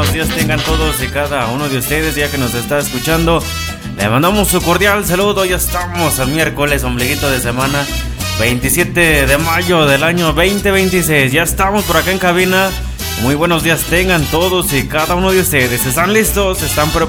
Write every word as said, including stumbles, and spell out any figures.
buenos días tengan todos y cada uno de ustedes, ya que nos está escuchando. Le mandamos su cordial saludo. Ya estamos al miércoles, ombliguito de semana, veintisiete de mayo del año veinte veintiséis. Ya estamos por acá en cabina. Muy buenos días tengan todos y cada uno de ustedes. ¿Están listos? ¿Están preparados?